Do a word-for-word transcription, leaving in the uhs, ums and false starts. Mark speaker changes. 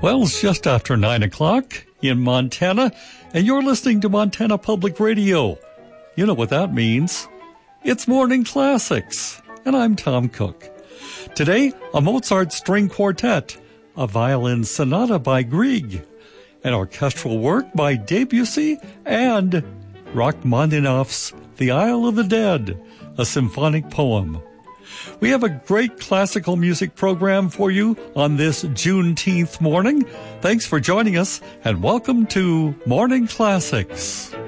Speaker 1: Well, it's just after nine o'clock in Montana, and you're listening to Montana Public Radio. You know what that means. It's Morning Classics, and I'm Tom Cook. Today, a Mozart string quartet, a violin sonata by Grieg, an orchestral work by Debussy, and Rachmaninoff's The Isle of the Dead, a symphonic poem. We have a great classical music program for you on this Juneteenth morning. Thanks for joining us, and welcome to Morning Classics.